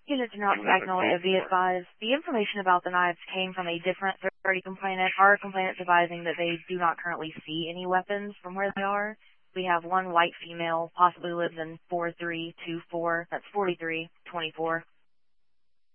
Unit to North Magnolia, be advised, the information about the knives came from a different third-party complainant. Our complainant's advising that they do not currently see any weapons from where they are. We have one white female, possibly lives in 4324, that's 4324.